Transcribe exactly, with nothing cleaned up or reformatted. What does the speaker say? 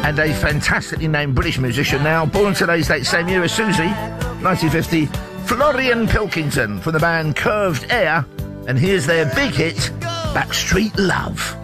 and a fantastically named British musician now, born today's date, same year as Susie, nineteen fifty, Florian Pilkington from the band Curved Air, and here's their big hit, Backstreet Love.